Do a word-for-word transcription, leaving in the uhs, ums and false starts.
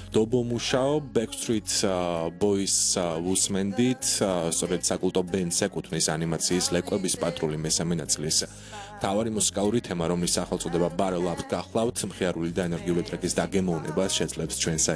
დობო მუშაო Backstreet Boys უსმენდით, სწორედ საკულტო ბენდს ეკუთვნის ანიმაციის ლეკვების პატრული მესამე ნაწილის თავარი მუსიკალური თემა, რომლის სახელწოდება Barrel Up გახლავთ, მხიარული და ენერგიული ტრეკის დაგემოვნება შეძლებს ჩვენ